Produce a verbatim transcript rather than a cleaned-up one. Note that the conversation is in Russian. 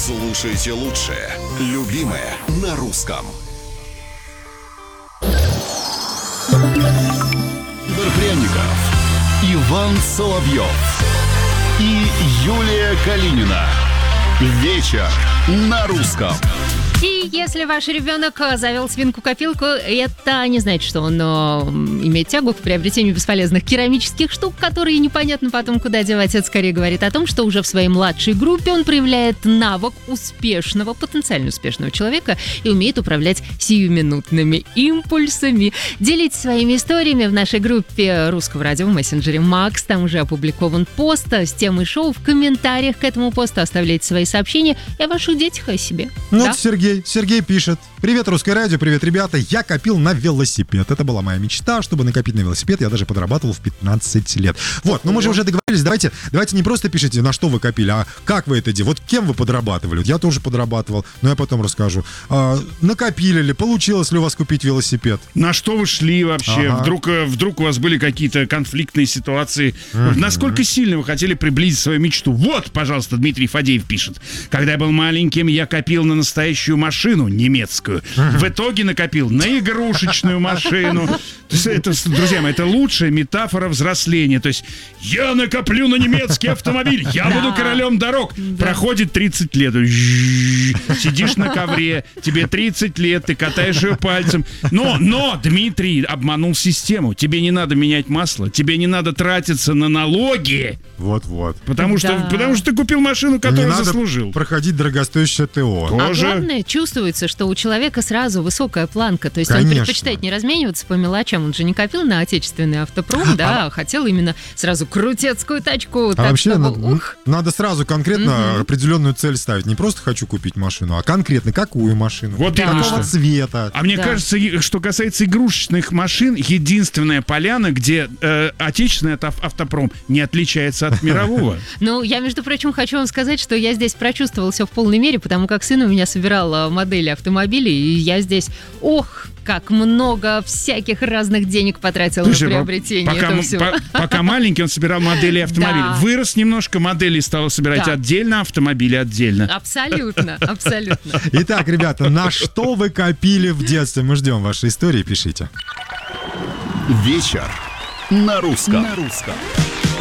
Слушайте лучшее. Любимое на русском. Игорь Пряников, Иван Соловьев и Юлия Калинина. Вечер на русском. И если ваш ребенок завел свинку-копилку, это не значит, что он но, имеет тягу к приобретению бесполезных керамических штук, которые непонятно потом куда девать. Это скорее говорит о том, что уже в своей младшей группе он проявляет навык успешного, потенциально успешного человека и умеет управлять сиюминутными импульсами. Делитесь своими историями в нашей группе Русского радио в мессенджере Макс. Там уже опубликован пост с темой шоу. В комментариях к этому посту оставляйте свои сообщения и о ваших детях, и о себе. Ну, да? вот Сергей. Сергей пишет: привет, Русское радио, привет, ребята. Я копил на велосипед. Это была моя мечта, чтобы накопить на велосипед. Я даже подрабатывал в пятнадцать лет. Вот, но мы же уже договорились. Давайте, давайте не просто пишите, на что вы копили, а как вы это делали. Вот кем вы подрабатывали. Вот я тоже подрабатывал, но я потом расскажу. А, накопили ли, получилось ли у вас купить велосипед? На что вы шли вообще? Ага. Вдруг, вдруг у вас были какие-то конфликтные ситуации? Mm-hmm. Насколько сильно вы хотели приблизить свою мечту? Вот, пожалуйста, Дмитрий Фадеев пишет. Когда я был маленьким, я копил на настоящую машину немецкую. Mm-hmm. В итоге накопил на игрушечную машину. То есть это, друзья мои, это лучшая метафора взросления. То есть я накоплю на немецкий автомобиль, я буду королем дорог. Проходит тридцать лет. Сидишь на ковре, тебе тридцать лет, ты катаешь ее пальцем. Но, но Дмитрий обманул систему. Тебе не надо менять масло, тебе не надо тратиться на налоги. Вот-вот. Потому что, Да. потому что ты купил машину, которую не надо заслужил. проходить дорогостоящее ТО. А Тоже. главное, чувствуется, что у человека сразу высокая планка. То есть Конечно. он предпочитает не размениваться по мелочам. Он же не копил на отечественный автопром, да, а хотел именно сразу крутецкую тачку. А так, вообще чтобы, надо, ух. надо сразу конкретно определенную цель ставить. Не просто хочу купить машину, а конкретно какую машину. Вот Да. именно Какого что. цвета. А мне Да. кажется, и- что касается игрушечных машин, единственная поляна, где э, отечественный ав- автопром не отличается от мирового. Ну, я, между прочим, хочу вам сказать, что я здесь прочувствовала все в полной мере, потому как сын у меня собирал а, модели автомобилей, и я здесь, ох, как много всяких разных денег потратила Слушай, на приобретение пока, этого м- всего. по- пока маленький, он собирал модели автомобилей. Да. Вырос немножко, модели стал собирать Да. отдельно, автомобили отдельно. Абсолютно, абсолютно. Итак, ребята, на что вы копили в детстве? Мы ждем ваши истории, пишите. Вечер на русском. На русском.